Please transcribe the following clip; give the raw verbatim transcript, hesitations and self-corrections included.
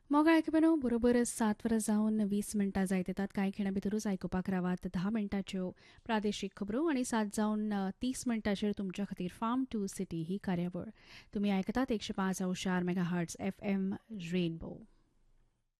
मोगा आयकून बरोबर सात वरां जावन वीस मिनटां जायत येतात. कांय खिणा भितरूच आयकुपाक रावात धा मिनटाच्यो प्रादेशीक खबरो आनी सात जावन अ, तीस मिनटांचेर तुमच्या खातीर फार्म टू सिटी ही कार्यावळ तुमी आयकतात एकशे पांच Anshar mega hertz F M rainbow.